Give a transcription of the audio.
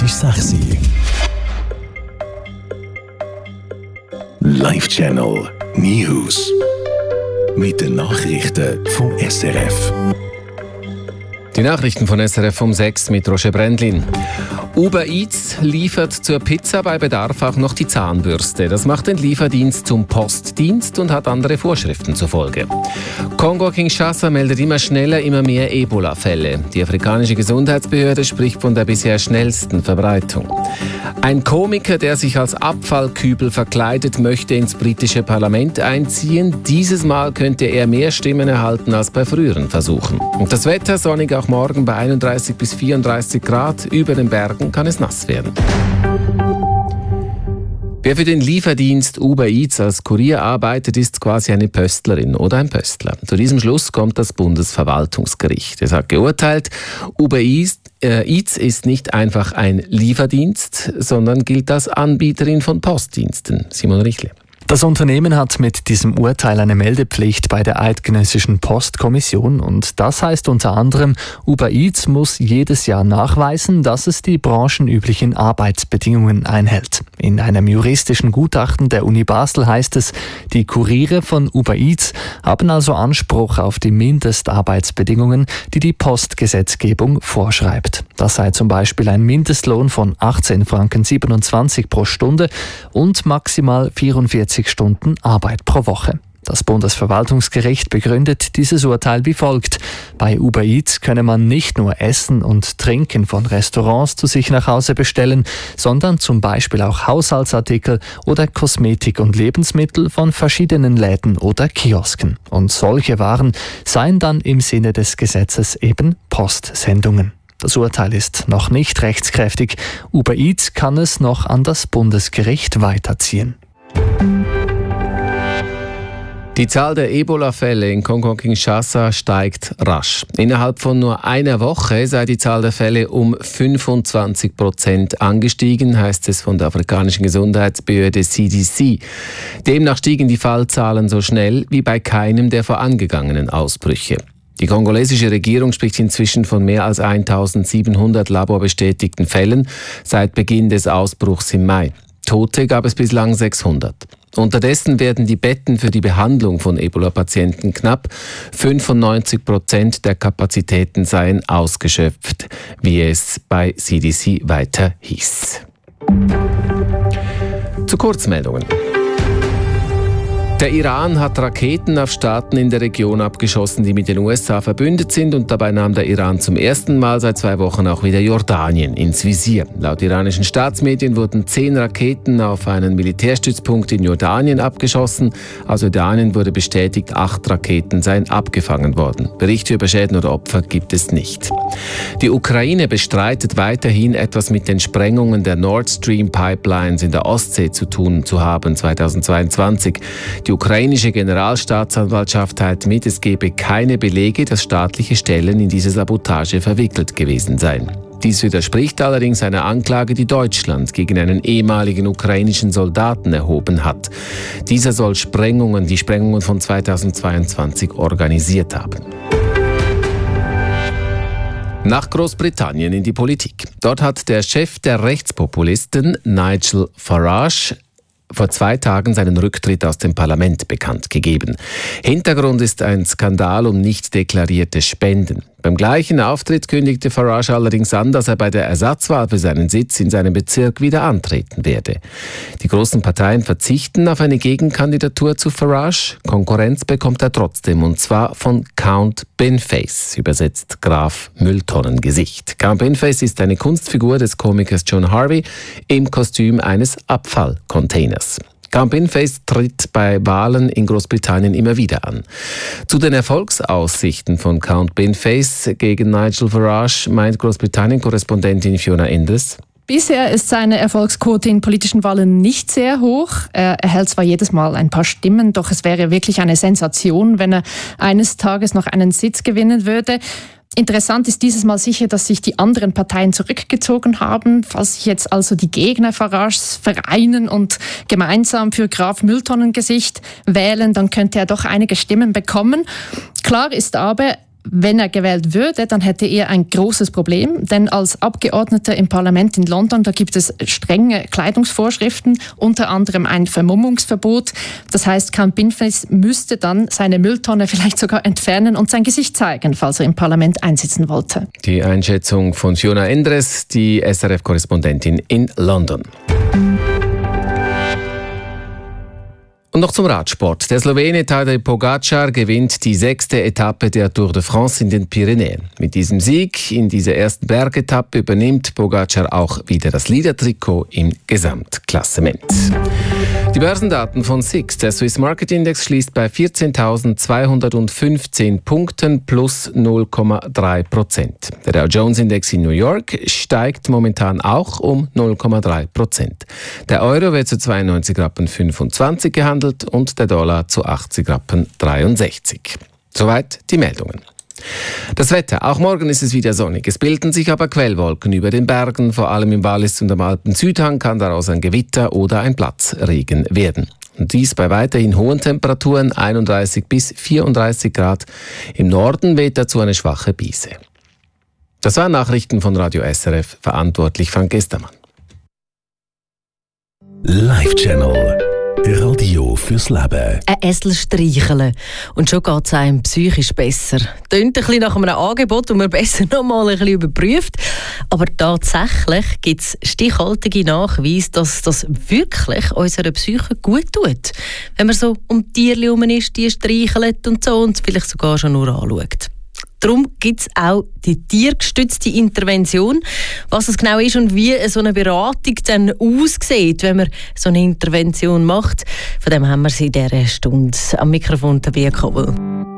ist 6 Uhr. Live Channel News. Mit den Nachrichten vom SRF. Die Nachrichten von SRF um 6 mit Roger Brändlin. Uber Eats liefert zur Pizza bei Bedarf auch noch die Zahnbürste. Das macht den Lieferdienst zum Postdienst und hat andere Vorschriften zur Folge. Kongo-Kinshasa meldet immer schneller immer mehr Ebola-Fälle. Die afrikanische Gesundheitsbehörde spricht von der bisher schnellsten Verbreitung. Ein Komiker, der sich als Abfallkübel verkleidet, möchte ins britische Parlament einziehen. Dieses Mal könnte er mehr Stimmen erhalten als bei früheren Versuchen. Und das Wetter sonnig auch morgen bei 31 bis 34 Grad. Über den Bergen kann es nass werden. Wer für den Lieferdienst Uber Eats als Kurier arbeitet, ist quasi eine Pöstlerin oder ein Pöstler. Zu diesem Schluss kommt das Bundesverwaltungsgericht. Es hat geurteilt, Uber Eats ist nicht einfach ein Lieferdienst, sondern gilt als Anbieterin von Postdiensten. Simon Richle. Das Unternehmen hat mit diesem Urteil eine Meldepflicht bei der Eidgenössischen Postkommission und das heißt unter anderem, Uber Eats muss jedes Jahr nachweisen, dass es die branchenüblichen Arbeitsbedingungen einhält. In einem juristischen Gutachten der Uni Basel heißt es, die Kuriere von Uber Eats haben also Anspruch auf die Mindestarbeitsbedingungen, die die Postgesetzgebung vorschreibt. Das sei zum Beispiel ein Mindestlohn von 18,27 Franken pro Stunde und maximal 44 Stunden Arbeit pro Woche. Das Bundesverwaltungsgericht begründet dieses Urteil wie folgt. Bei Uber Eats könne man nicht nur Essen und Trinken von Restaurants zu sich nach Hause bestellen, sondern zum Beispiel auch Haushaltsartikel oder Kosmetik und Lebensmittel von verschiedenen Läden oder Kiosken. Und solche Waren seien dann im Sinne des Gesetzes eben Postsendungen. Das Urteil ist noch nicht rechtskräftig. Uber Eats kann es noch an das Bundesgericht weiterziehen. Die Zahl der Ebola-Fälle in Kongo-Kinshasa steigt rasch. Innerhalb von nur einer Woche sei die Zahl der Fälle um 25% angestiegen, heißt es von der afrikanischen Gesundheitsbehörde CDC. Demnach stiegen die Fallzahlen so schnell wie bei keinem der vorangegangenen Ausbrüche. Die kongolesische Regierung spricht inzwischen von mehr als 1700 laborbestätigten Fällen seit Beginn des Ausbruchs im Mai. Tote gab es bislang 600. Unterdessen werden die Betten für die Behandlung von Ebola-Patienten knapp. 95% der Kapazitäten seien ausgeschöpft, wie es bei CDC weiter hieß. Zu Kurzmeldungen. Der Iran hat Raketen auf Staaten in der Region abgeschossen, die mit den USA verbündet sind, und dabei nahm der Iran zum ersten Mal seit 2 Wochen auch wieder Jordanien ins Visier. Laut iranischen Staatsmedien wurden 10 Raketen auf einen Militärstützpunkt in Jordanien abgeschossen. Aus Jordanien wurde bestätigt, 8 Raketen seien abgefangen worden. Berichte über Schäden oder Opfer gibt es nicht. Die Ukraine bestreitet weiterhin, etwas mit den Sprengungen der Nord Stream Pipelines in der Ostsee zu tun zu haben 2022. Die ukrainische Generalstaatsanwaltschaft teilt mit, es gebe keine Belege, dass staatliche Stellen in diese Sabotage verwickelt gewesen seien. Dies widerspricht allerdings einer Anklage, die Deutschland gegen einen ehemaligen ukrainischen Soldaten erhoben hat. Dieser soll die Sprengungen von 2022 organisiert haben. Nach Großbritannien in die Politik. Dort hat der Chef der Rechtspopulisten, Nigel Farage, vor 2 Tagen seinen Rücktritt aus dem Parlament bekannt gegeben. Hintergrund ist ein Skandal um nicht deklarierte Spenden. Beim gleichen Auftritt kündigte Farage allerdings an, dass er bei der Ersatzwahl für seinen Sitz in seinem Bezirk wieder antreten werde. Die großen Parteien verzichten auf eine Gegenkandidatur zu Farage. Konkurrenz bekommt er trotzdem, und zwar von Count Benface, übersetzt Graf Mülltonnengesicht. Count Benface ist eine Kunstfigur des Komikers John Harvey im Kostüm eines Abfallcontainers. Count Benface tritt bei Wahlen in Großbritannien immer wieder an. Zu den Erfolgsaussichten von Count Benface gegen Nigel Farage meint Großbritannien-Korrespondentin Fiona Endres: Bisher ist seine Erfolgsquote in politischen Wahlen nicht sehr hoch. Er erhält zwar jedes Mal ein paar Stimmen, doch es wäre wirklich eine Sensation, wenn er eines Tages noch einen Sitz gewinnen würde. Interessant ist dieses Mal sicher, dass sich die anderen Parteien zurückgezogen haben. Falls sich jetzt also die Gegner Farages vereinen und gemeinsam für Graf Mülltonnengesicht wählen, dann könnte er doch einige Stimmen bekommen. Klar ist aber, wenn er gewählt würde, dann hätte er ein großes Problem, denn als Abgeordneter im Parlament in London, da gibt es strenge Kleidungsvorschriften, unter anderem ein Vermummungsverbot. Das heißt, Count Binflis müsste dann seine Mülltonne vielleicht sogar entfernen und sein Gesicht zeigen, falls er im Parlament einsitzen wollte. Die Einschätzung von Fiona Endres, die SRF-Korrespondentin in London. Und noch zum Radsport. Der Slowene Tadej Pogacar gewinnt die 6. Etappe der Tour de France in den Pyrenäen. Mit diesem Sieg in dieser ersten Bergetappe übernimmt Pogacar auch wieder das Leader-Trikot im Gesamtklassement. Die Börsendaten von SIX. Der Swiss Market Index schließt bei 14.215 Punkten plus 0,3%. Der Dow Jones Index in New York steigt momentan auch um 0,3%. Der Euro wird zu 92,25 Rappen gehandelt und der Dollar zu 80,63 Rappen. Soweit die Meldungen. Das Wetter. Auch morgen ist es wieder sonnig. Es bilden sich aber Quellwolken über den Bergen. Vor allem im Wallis und am Alpen-Südhang kann daraus ein Gewitter oder ein Platzregen werden. Und dies bei weiterhin hohen Temperaturen, 31 bis 34 Grad. Im Norden weht dazu eine schwache Brise. Das waren Nachrichten von Radio SRF, verantwortlich Frank Gestermann. Live Channel. Radio fürs Leben. Ein Esel streicheln. Und schon geht es einem psychisch besser. Tönt ein bisschen nach einem Angebot, das man besser noch mal ein bisschen überprüft. Aber tatsächlich gibt es stichhaltige Nachweise, dass das wirklich unserer Psyche gut tut. Wenn man so um Tierchen herum ist, die streichelt und so und vielleicht sogar schon nur anschaut. Darum gibt es auch die tiergestützte Intervention. Was es genau ist und wie so eine Beratung dann aussieht, wenn man so eine Intervention macht, von dem haben wir sie in dieser Stunde am Mikrofon Tabea Kobel.